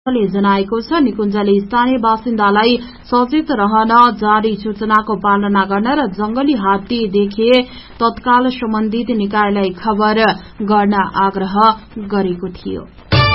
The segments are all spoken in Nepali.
ले जनाएको छ। निकुञ्जले स्थानीय बासिन्दालाई सचेत रहन, जारी सूचनाको पालना गर्न र जंगली हात्ती देखे तत्काल सम्बन्धित निकायलाई खबर गर्न आग्रह गरेको थियो।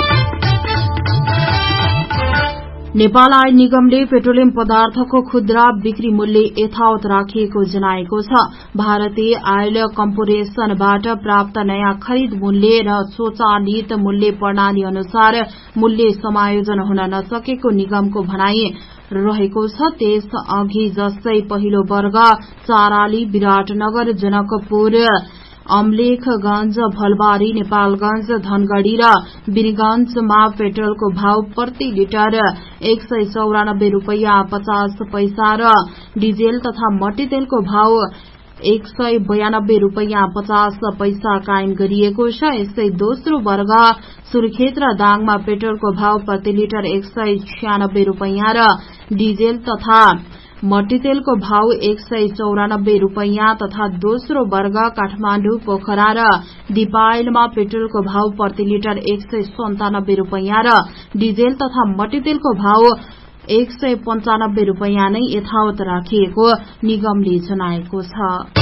नेपाल आयल निगमले पेट्रोलियम पदार्थको खुद्रा बिक्री मूल्य यथावत राखिएको जनाएको छ। भारतीय आयल कर्पोरेशनबाट प्राप्त नयाँ खरिद मूल्य र स्वचालित मूल्य प्रणाली अनुसार मूल्य समायोजन हुन नसकेको निगमको भनाई रहेको छ। त्यस अघि जस्तै पहिलो वर्ग चाराली, विराटनगर, जनकपुर, अमलेखगंज, भलबारी, नेपालगंज, धनगढ़ी र वीरगंजमा पेट्रोलको भाव प्रति लिटर 194 रूपैयाँ 50 पैसा र डिजेल तथा मट्टीतेलको भाव 192 रूपैयाँ 50 पैसा कायम गरिएको छ। यस्तै दोस्रो वर्ग सुर्खेत र दाङमा पेट्रोलको भाव प्रति लिटर 196 रूपैयाँ र डिजेल तथा मट्टीतेलको भाव 194 रूपैयाँ तथा दोस्रो वर्ग काठमाडौँ, पोखरा र दिपायलमा पेट्रोलको भाव प्रति लिटर 197 रूपैयाँ र डिजेल तथा मट्टीतेलको भाव 195 रूपैयाँ नै यथावत राखिएको निगमले जनाएको छ।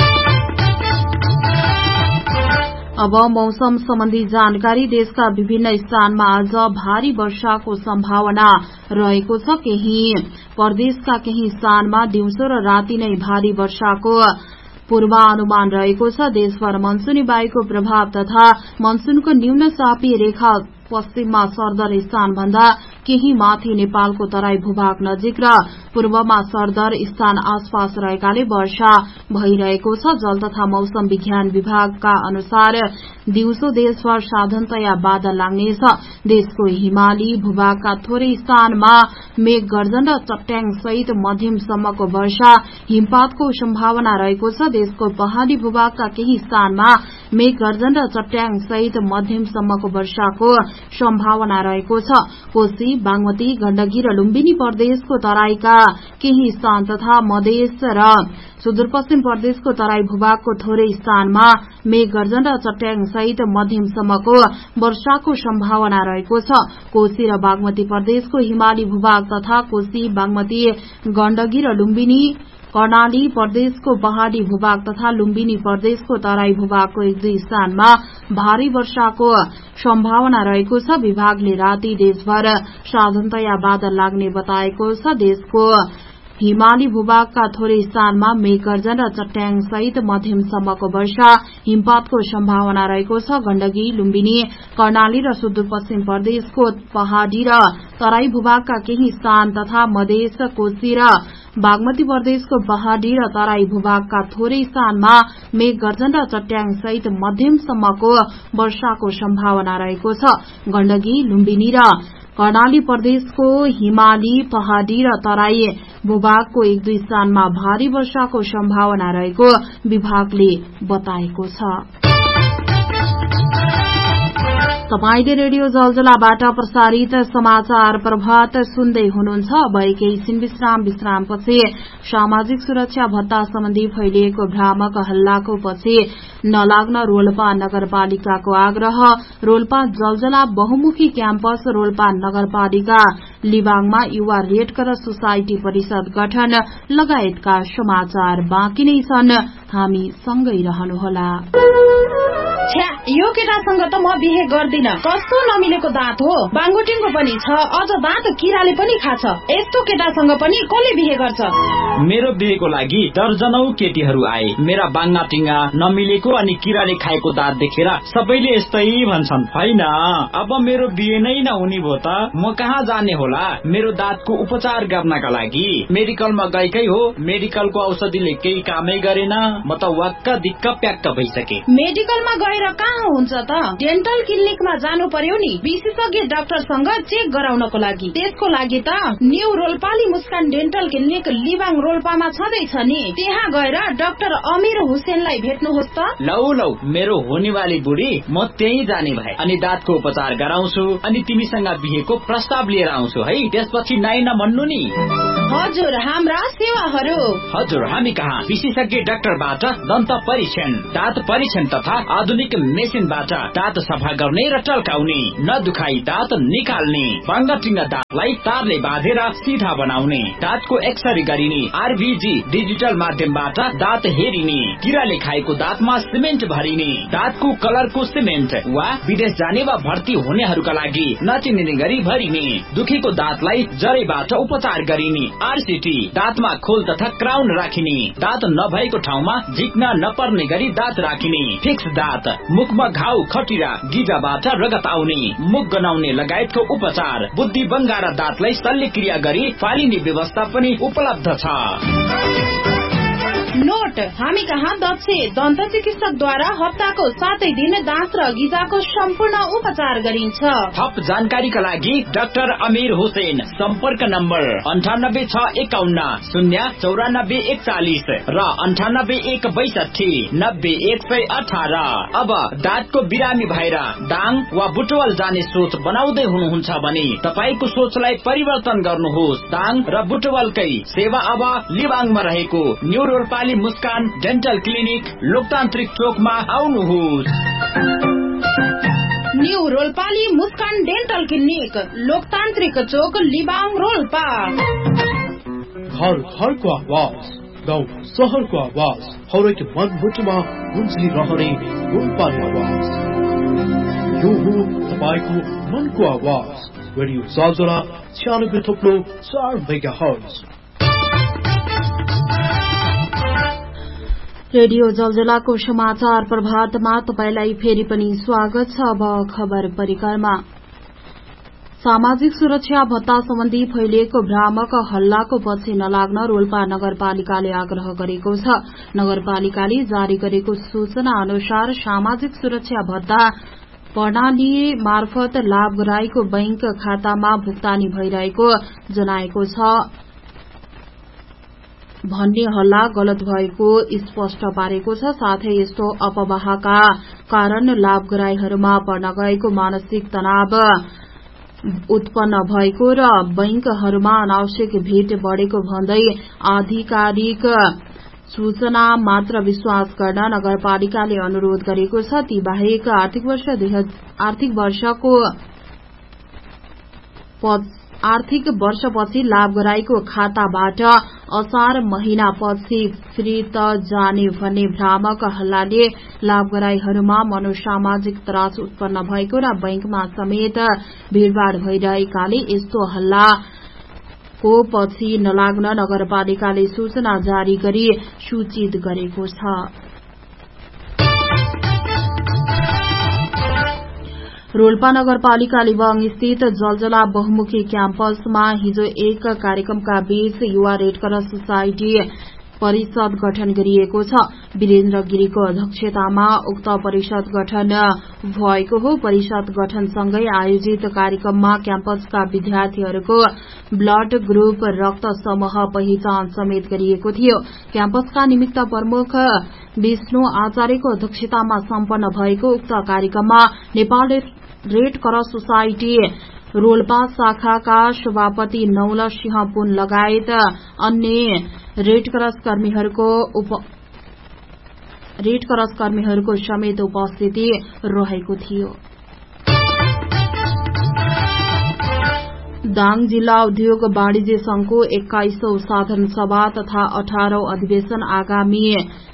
अब मौसम सम्बन्धी जानकारी। देशका विभिन्न स्थानमा आज भारी वर्षाको सम्भावना रहेको छ। केही प्रदेशका केही स्थानमा दिउँसो र राति नै भारी वर्षाको पूर्वानुमान रहेको छ। देशभर मनसुनी वायुको प्रभाव तथा मनसुनको न्यून चापीय रेखा पश्चिममा सरदर स्थानभन्दा केही माथि नेपालको तराई भूभाग नजिक र पूर्वमा सरदर स्थान आसपास रहेकाले वर्षा भइरहेको छ। जल तथा मौसम विज्ञान विभागका अनुसार दिउँसो देशभर साधारणतया बादल लाग्नेछ। देशको हिमाली भूभागका थोरै स्थानमा मेघ गर्जन र चट्याङ सहित मध्यमसम्मको वर्षा हिमपातको सम्भावना रहेको छ। देशको पहाड़ी भूभागका केही स्थानमा मेघ गर्जन र चट्याङ सहित मध्यमसम्मको वर्षाको सम्भावना रहेको छ। कोशी, बागमती, गण्डकी र लुम्बिनी प्रदेशको तराईका केही स्थान तथा मधेस र सुदूरपश्चिम प्रदेशको तराई भूभागको थोरै स्थानमा मेघ गर्जन र चट्याङ सहित मध्यमसम्मको वर्षाको सम्भावना रहेको छ। कोशी र बागमती प्रदेशको हिमाली भूभाग तथा कोशी, बागमती, गण्डकी र लुम्बिनी, कर्णाली प्रदेशको पहाड़ी भूभाग तथा लुम्बिनी प्रदेशको तराई भूभागको 1-2 स्थानमा भारी वर्षाको सम्भावना रहेको छ। विभागले राति देशभर साधारणतया बादल लाग्ने बताएको छ। देशको हिमाली भूभागका थोरै स्थानमा मेघ गर्जन र चट्याङ सहित मध्यमसम्मको वर्षा हिमपातको सम्भावना रहेको छ। गण्डकी, लुम्बिनी, कर्णाली र सुदूरपश्चिम प्रदेशको पहाड़ी र तराई भूभागका केही स्थान तथा मधेस, कोशी र बागमती प्रदेशको पहाड़ी र तराई भूभागका थोरै स्थानमा मेघ गर्जन र चट्याङ सहित मध्यमसम्मको वर्षाको सम्भावना रहेको छ। गण्डकी, लुम्बिनी र कर्णाली प्रदेशको हिमाली, पहाड़ी र तराई भूभागको 1-2 स्थानमा भारी वर्षाको सम्भावना रहेको विभागले बताएको छ। तपाईले रेडियो जलजलाबाट प्रसारित समाचार प्रभात सुन्दै हुनुहुन्छ। अब एकैछिन विश्रामपछि सामाजिक सुरक्षा भत्ता सम्बन्धी फैलिएको भ्रामक हल्लाको पछि नलाग्न रोल्पा नगरपालिकाको आग्रह। रोल्पा जलजला बहुमुखी क्याम्पस रोल्पा नगरपालिका लिबाङमा युवा रेड क्रस सोसाइटी परिषद गठन लगायतका समाचार बाँकी नै छन्। हामी सँगै रहनुहोला। यो केटासँग त म बिहे गर्दिन। कस्तो नमिलेको दाँत हो। बाङ्गोटिङको पनि छ, अझ दाँत किराले पनि खाछ। यस्तो केटासँग पनि कसले बिहे गर्छ? मेरो बिहेको लागि दर्जनौ केटीहरू आए। मेरा बाङ्गाटिङा नमिलेको अनि किराले खाएको दाँत देखेर सबैले यस्तै भन्छन्। हैन, अब मेरो बिहे नै नहुने भो त म कहाँ जाने होला मेरो दाँतको उपचार गर्नका लागि? मेडिकलमा गएकै हो, मेडिकलको औषधिले केही कामै गरेन। म त वाक्क दिक्क प्याक्क भइसके। मेडिकलमा गएर कहाँ हुन्छ त? डेन्टल क्लिनिकमा जानु पर्यो नि, विशेषज्ञ डाक्टरसँग चेक गराउनको लागि। त्यसको लागि त न्यू रोल्पाली मुस्कान डेन्टल क्लिनिक लिबाङ रोल्पामा छँदैछ नि। त्यहाँ गएर डाक्टर अमीर हुसेनलाई भेट्नुहोस् त। लौ मेरो हुनेवाली बुढी, म त्यही जाने भए अनि दाँतको उपचार गराउँछु अनि तिमीसँग बिहेको प्रस्ताव लिएर आउँछु है। त्यसपछि नाइ नभन्नु नि। हजुर, हाम्रा सेवाहरू। हजुर, हामी कहाँ विशेषज्ञ डाक्टरबाट दन्त परीक्षण, दाँत परीक्षण तथा आधुनिक मेसिनबाट दाँत सफा गर्ने र टल्काउने, नदुखाई दाँत निकाल्ने, बाङ्गाटिङ्गा दाँतलाई तारले बाँधेर सिधा बनाउने, दाँतको एक्सरे गरिने, आरबीजी डिजिटल माध्यमबाट दाँत हेरिने, किराले खाएको दाँतमा सिमेन्ट भरिने, दाँतको कलरको सिमेन्ट वा विदेश जाने वा भर्ती हुनेहरूका लागि नचिनिने गरी भरिने, दुखेको दाँतलाई जरैबाट उपचार गरिने, आरसीटी दाँतमा खोल तथा क्राउन राखिने, दाँत नभएको ठाउँमा झिक्न नपर्ने गरी दाँत राखिने, फिक्स दाँत, मुखमा घाउ खटिरा गिजाबाट रगत आउने, मुख गनाउने लगायतको उपचार, बुद्धि बङ्गारा दाँतलाई शल्यक्रिया गरी फालिने व्यवस्था पनि उपलब्ध छ। नोट, हामी कहाँ दक्ष दन्त चिकित्सकद्वारा हप्ताको 7 दिन दाँत र गिजाको सम्पूर्ण उपचार गरिन्छ। थप जानकारीका लागि डाक्टर अमीर हुसैन, सम्पर्क नम्बर 9861909441 र 9816290118। अब दाँतको बिरामी भएर दाङ वा बुटवल जाने सोच बनाउँदै हुनुहुन्छ भने तपाईको सोचलाई परिवर्तन गर्नुहोस्। दाङ र बुटवलकै सेवा अब लिबाङमा रहेको न्यू रोल्पाली मुस्कान डेन्टल क्लिनिक लोकतान्त्रिक चोकमा आउनुहोस्। न्यू रोल्पाली मुस्कान डेन्टल क्लिनिक लोकतान्त्रिक चोक लिबाङ रोल्पा। घर घरको आवाज, गाउँ शहरको आवाज, हरेक मनमुटुमा गुन्जिरहने रोल्पाली आवाज। यो हो तपाईको मनको आवाज। रेडियो जलजला 96.4 मेगाहर्ज। रेडियो जलजलाको समाचार प्रभातमा तपाईलाई फेरि पनि स्वागत छ। अब खबर परिकारमा। सामाजिक सुरक्षा भत्ता सम्बन्धी फैलिएको भ्रामक हल्लाको पछि नलाग्न रोल्पा नगरपालिकाले आग्रह गरेको छ। नगरपालिकाले जारी गरेको सूचना अनुसार सामाजिक सुरक्षा भत्ता प्रणाली मार्फत लाभग्राहीको बैंक खातामा भुक्तानी भइरहेको जनाएको छ भन्ने हल्ला गलत भएको स्पष्ट पारेको छ। साथै यस्तो अपवाहका कारण लाभग्राहीहरूमा पर्न गएको मानसिक तनाव उत्पन्न भएको र बैंकहरूमा अनावश्यक भीड़ बढ़ेको भन्दै आधिकारिक सूचना मात्र विश्वास गर्न नगरपालिकाले अनुरोध गरेको छ। ती बाहेक आर्थिक वर्षपछि लाभग्राहीको खाताबाट असार महिनापछि फिर्ता जाने भन्ने भ्रामक हल्लाले लाभग्राहीहरूमा मनोसामाजिक त्रास उत्पन्न भएको र बैंकमा समेत भीड़भाड़ भइरहेकाले यस्तो हल्लाको पछि नलाग्न नगरपालिकाले सूचना जारी गरी सूचित गरेको छ। रोल्पा नगरपालिका लिबाङ स्थित जलजला बहुमुखी क्याम्पसमा हिजो एक कार्यक्रमका बीच युवा रेड क्रस सोसाइटी परिषद गठन गरिएको छ। वीरेन्द्र गिरीको अध्यक्षतामा उक्त परिषद गठन भएको हो। परिषद गठनसँगै आयोजित कार्यक्रममा क्याम्पसका विद्यार्थीहरूको ब्लड ग्रुप रक्त समूह पहिचान समेत गरिएको थियो। क्याम्पसका निमित्त प्रमुख विष्णु आचार्यको अध्यक्षतामा सम्पन्न भएको उक्त कार्यक्रममा Nepal red cross society Rolpa शाखाका सभापति नौल सिंह पुन लगायत अन्य रेड क्रस कर्मीहरूको समेत उपस्थिति रहेको थियो। दाङ जिल्ला उद्योग वाणिज्य संघको 21औं साधारण सभा तथा 18औं अधिवेशन आगामी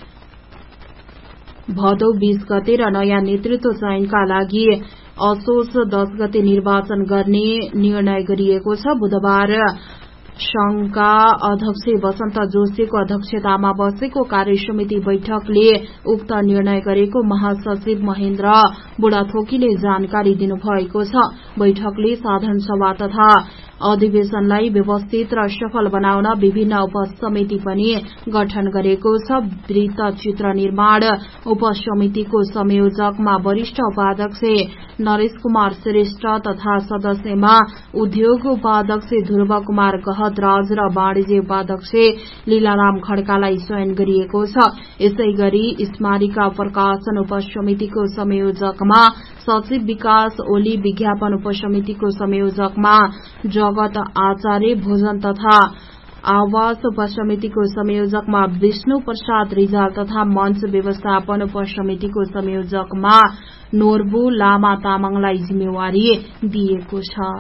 भदौ 20 गते र नयाँ नेतृत्व चयनका लागि असोज 10 गते निर्वाचन गर्ने निर्णय गरिएको छ। बुधबार संघका अध्यक्ष वसन्त जोशीको अध्यक्षतामा बसेको कार्यसमिति बैठकले उक्त निर्णय गरेको महासचिव महेन्द्र बुढाथोकीले जानकारी दिनुभएको छ। बैठकले साधारण सभा तथा अधिवेशनलाई व्यवस्थित र सफल बनाउन विभिन्न उपसमिति पनि गठन गरेको छ। वृत्त चित्र निर्माण उपसमितिको संयोजकमा वरिष्ठ उपाध्यक्ष नरेश कुमार श्रेष्ठ तथा सदस्यमा उद्योग उपाध्यक्ष ध्रुव कुमार गहतराज र वाणिज्य उपाध्यक्ष लीलाराम खड्कालाई चयन गरिएको छ। यसैगरी स्मारिका प्रकाशन उपसमितिको संयोजकमा सचिव विकास ओली, विज्ञापन उपसमितिको संयोजकमा जगत आचार्य, भोजन तथा आवास उपसमितिको संयोजकमा विष्णु प्रसाद रिजाल तथा मञ्च व्यवस्थापन उपसमितिको संयोजकमा नोर्बु लामा तामाङलाई जिम्मेवारी दिएको छ।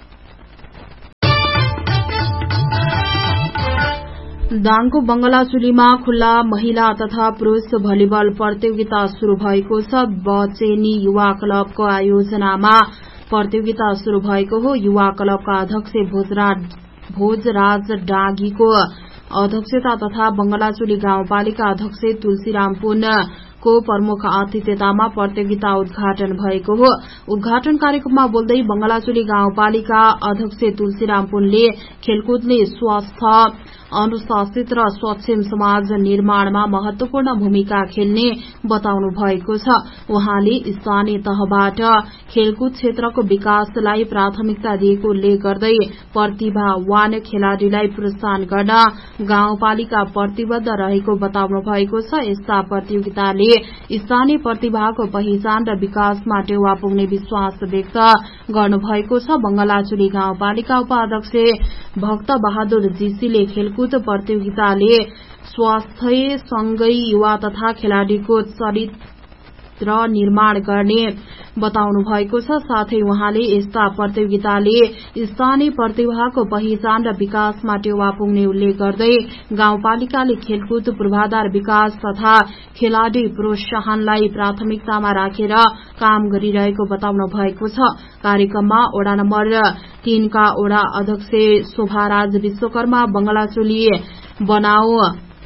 दाङको बंगलाचुलीमा खुल्ला महिला तथा पुरूष भलिबल प्रतियोगिता शुरू भएको छ। बचेनी युवा क्लबको आयोजनामा प्रतियोगिता शुरू भएको हो। युवा क्लबका अध्यक्ष भोजराज डागीको अध्यक्षता तथा बंगलाचुली गाउँपालिका अध्यक्ष तुलसीराम पुनको प्रमुख आतिथ्यतामा प्रतियोगिता उद्घाटन भएको हो। उद्घाटन कार्यक्रममा बोल्दै बंगलाचुली गाउँपालिका अध्यक्ष तुलसीराम पुनले खेलकुदले स्वस्थ अनुशासित र सक्षम समाज निर्माणमा महत्वपूर्ण भूमिका खेल्ने बताउनु भएको छ। उहाँले स्थानीय तहबाट खेलकुद क्षेत्रको विकासलाई प्राथमिकता दिएको उल्लेख गर्दै प्रतिभावान खेलाड़ीलाई प्रोत्साहन गर्न गाउँपालिका प्रतिबद्ध रहेको बताउनु भएको छ। यस्ता प्रतियोगिताले स्थानीय प्रतिभाको पहिचान र विकासमा टेवा पुग्ने विश्वास व्यक्त गर्नुभएको छ। बंगलाचुली गाउँपालिका उपाध्यक्ष भक्त बहादुर जीसीले खेलकुद प्रतियोगिताले स्वास्थ्यसँगै युवा तथा खेलाड़ीको चरित्र निर्माण गर्ने बताउनु भएको छ। साथै उहाँले यस्ता प्रतियोगिताले स्थानीय प्रतिभाको पहिचान र विकासमा टेवा पुग्ने उल्लेख गर्दै गाउँपालिकाले खेलकुद पूर्वाधार विकास तथा खेलाड़ी प्रोत्साहनलाई प्राथमिकतामा राखेर काम गरिरहेको बताउनु भएको छ। कार्यक्रममा वडा नम्बर 3 का वडा अध्यक्ष शोभाराज विश्वकर्मा, बंगलाचुली बनाऊ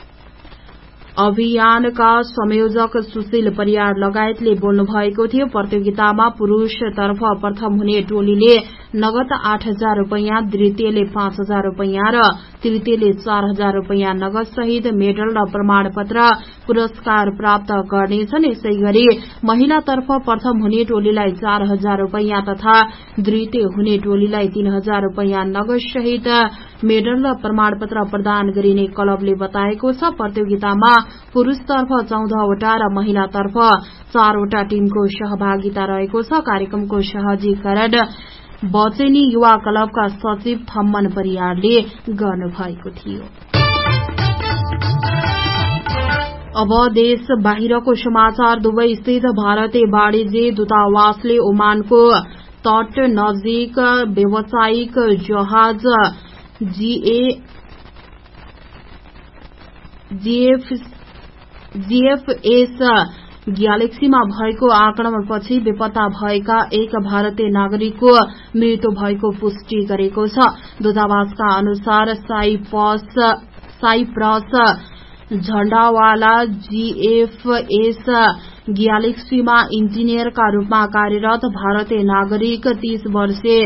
अभियानका संयोजक सुशील परियार लगायतले बोल्नु भएको थियो। प्रतियोगितामा पुरूषतर्फ प्रथम हुने टोलीले नगद 8,000 रूपैयाँ, द्वितीयले 5,000 रूपैयाँ र तृतीयले 4,000 रूपैयाँ नगद सहित मेडल र प्रमाणपत्र पुरस्कार प्राप्त गर्नेछन्। यसै गरी महिलातर्फ प्रथम हुने टोलीलाई 4,000 रूपैयाँ तथा द्वितीय हुने टोलीलाई 3,000 रूपैयाँ नगद सहित मेडल र प्रमाणपत्र प्रदान गरिने क्लबले बताएको छ। प्रतियोगितामा पुरूषतर्फ 14 वटा र महिलातर्फ 4 वटा टीमको सहभागिता रहेको छ। कार्यक्रमको सहजीकरण बचेनी युवा क्लबका सचिव थम्मन परियारले गर्नुभएको थियो। अब देश बाहिरको समाचार। दुबई स्थित भारतीय वाणिज्य दूतावासले ओमानको तट नजिक व्यावसायिक जहाज जीएफएस ग्यालेक्सीमा भएको आक्रमणपछि बेपत्ता भएका एक भारतीय नागरिकको मृत्यु भएको पुष्टि गरेको छ। दूतावासका अनुसार साइप्रस झण्डावाला जीएफएस ग्यालेक्सीमा इन्जिनियरका रूपमा कार्यरत भारतीय नागरिक 30 वर्षीय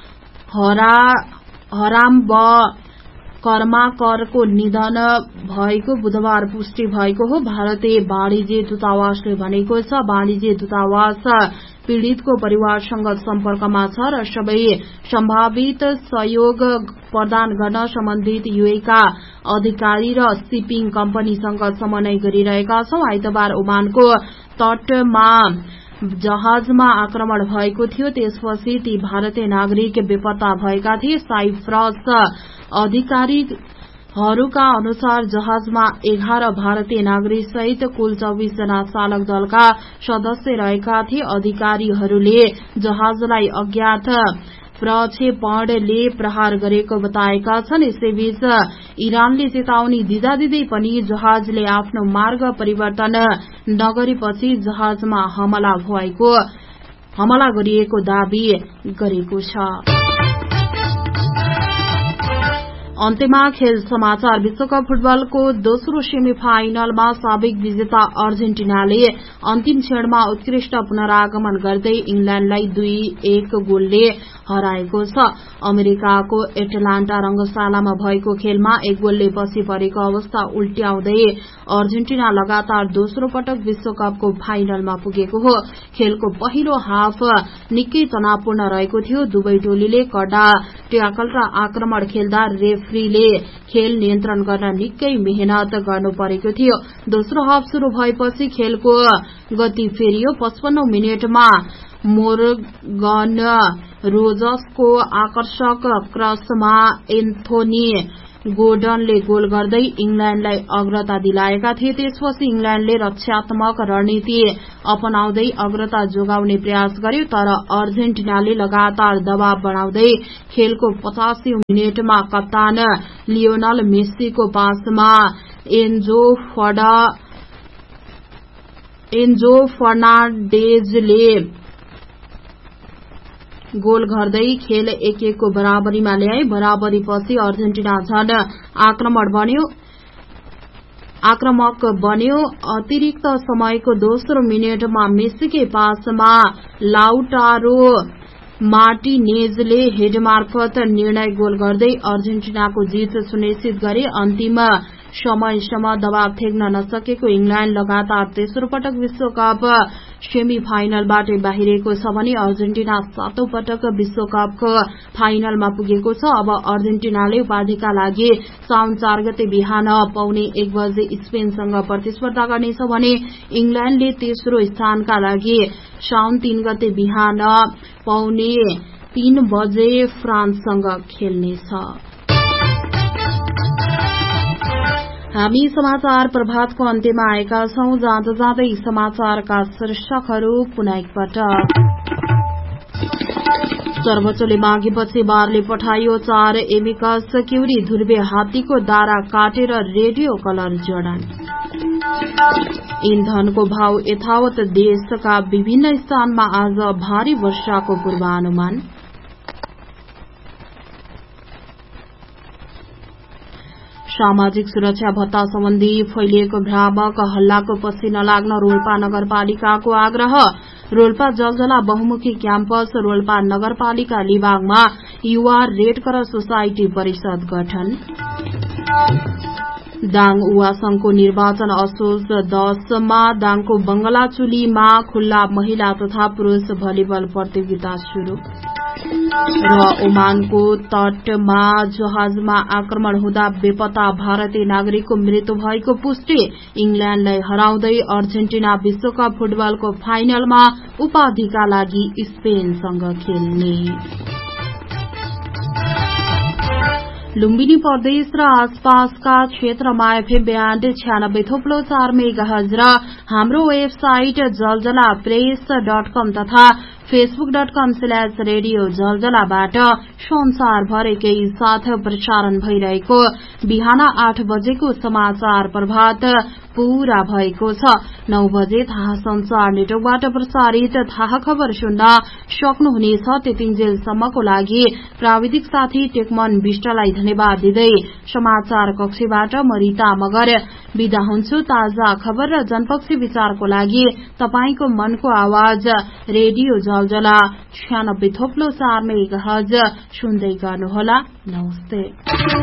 हराम कर्माकरको निधन भएको बुधबार पुष्टि भएको हो। भारतीय वाणिज्य दूतावासले भनेको छ वाणिज्य दूतावास पीड़ितको परिवारसँग सम्पर्कमा छ र सबै सम्भावित सहयोग प्रदान गर्न सम्बन्धित यूएका अधिकारी र शिपिङ कम्पनीसँग समन्वय गरिरहेका छौं। आइतबार ओमानको तटमा जहाजमा आक्रमण भएको थियो। त्यसपछि ती भारतीय नागरिक बेपत्ता भएका थिए। साइप्रस अधिकारीहरूका अनुसार जहाजमा 11 भारतीय नागरिक सहित कुल 24 जना चालक दलका सदस्य रहेका थिए। अधिकारीहरूले जहाजलाई अज्ञात प्रक्षेपणले प्रहार गरेको बताएका छन्। यसैबीच इरानले चेतावनी दिँदादिँदै पनि जहाजले आफ्नो मार्ग परिवर्तन नगरेपछि जहाजमा हमला गरिएको दावी गरेको छ। अन्त्यमा खेल समाचार। विश्वकप फुटबलको दोस्रो सेमी फाइनलमा साबिक विजेता अर्जेन्टिनाले अन्तिम क्षणमा उत्कृष्ट पुनरागमन गर्दै इंग्ल्याण्डलाई 2-1 गोलले हराएको छ। अमेरिकाको एटलान्टा रंगशालामा भएको खेलमा 1 गोलले पछि परेको अवस्था उल्ट्याउँदै अर्जेन्टिना लगातार दोस्रो पटक विश्वकपको फाइनलमा पुगेको हो। खेलको पहिलो हाफ निकै तनावपूर्ण रहेको थियो। दुवै टोलीले कडा ट्याकल र आक्रमण खेल्दा रेफ्रीले खेल नियन्त्रण गर्न निकै मेहनत गर्नु परेको थियो। दोस्रो हाफ शुरू भएपछि खेलको गति फेरियो। 55 मिनटमा मोर्गन रोजसको आकर्षक क्रसमा एन्थोनी गोर्डनले गोल गर्दै इंग्ल्याण्डलाई अग्रता दिलाएका थिए। त्यसपछि इंग्ल्याण्डले रक्षात्मक रणनीति अपनाउँदै अग्रता जोगाउने प्रयास गर्यो, तर अर्जेन्टिनाले लगातार दबाव बढ़ाउँदै खेलको 85औं मिनेटमा कप्तान लियोनल मेस्सीको पासमा एन्जो फर्नान्डेजले गोल गर्दै खेल 1-1 को बराबरीमा ल्याए। बराबरीपछि अर्जेन्टिना झन आक्रमक बन्यो। अतिरिक्त समयको दोस्रो मिनेटमा मेस्सीकै पासमा लाउटारो मार्टिनेजले हेड मार्फत निर्णय गोल गर्दै अर्जेन्टिनाको जीत सुनिश्चित गरे। अन्तिम समयसम्म दबाव थेग्न नसकेको इंग्ल्याण्ड लगातार तेस्रो पटक विश्वकप सेमी फाइनलबाट बाहिरिएको छ भने अर्जेन्टिना 7औं पटक विश्वकपको फाइनलमा पुगेको छ। अब अर्जेन्टिनाले उपाधिका लागि साउन 4 गते बिहान पौने 1 बजे स्पेनसँग प्रतिस्पर्धा गर्नेछ भने इंग्ल्याण्डले तेस्रो स्थानका लागि साउन 3 गते बिहान पौने 3 बजे फ्रान्ससँग खेल्नेछ। हामी समाचार प्रभातको अन्त्यमा आएका छौं। जाँदा जाँदै समाचारका शीर्षकहरू पुनः एकपटक। सर्वोच्चले मागेपछि बारले पठायो 4 एमिकस क्युरी ध्रुवे हात्तीको दारा काटेर रेडियो कलर जडान। इन्धनको भाव यथावत, देशका विभिन्न स्थानमा आज भारी वर्षाको पूर्वानुमान। सामाजिक सुरक्षा भत्ता सम्बन्धी फैलिएको भ्रामक हल्लाको पछि नलाग्न रोल्पा नगरपालिकाको आग्रह। रोल्पा जलजला बहुमुखी क्याम्पस रोल्पा नगरपालिका लिबाङमा युवा रेड क्रस सोसाइटी परिषद गठन। दाङ उवासंघको निर्वाचन असोज 10 मा दाङको बंगलाचुलीमा खुल्ला महिला तथा पुरूष भलिबल प्रतियोगिता शुरू। र ओमानको तटमा जहाजमा आक्रमण हुँदा बेपत्ता भारतीय नागरिकको मृत्यु भएको पुष्टि। इंग्ल्याण्डलाई हराउँदै अर्जेन्टिना विश्वकप फुटबलको फाइनलमा उपाधिका लागि स्पेनसँग खेल्ने। लुम्बिनी प्रदेश र आसपासका क्षेत्रमा एफएम ब्याण्ड 96.4 मेगाहर्ज र हाम्रो वेबसाइट जलजलाप्रेस.com तथा facebook.com/रेडियो जलजलाबाट संसारभरिकै साथ प्रसारण भइरहेको बिहान 8 बजेको समाचार प्रभात पूरा भएको छ। 9 बजे थाहा संसार नेटवर्कबाट प्रसारित थाहा खबर सुन्न सक्नुहुनेछ। त्यतिन्जेलसम्मको लागि प्राविधिक साथी टेकमन विष्टलाई धन्यवाद दिँदै समाचार कक्षबाट म रिता मगर बिदा हुन्छु। ताजा खबर र जनपक्षी विचारको लागि तपाईको मनको आवाज रेडियो जलजला 96.4 मेगाहर्ज सुन्दै गर्नुहोला। नमस्ते।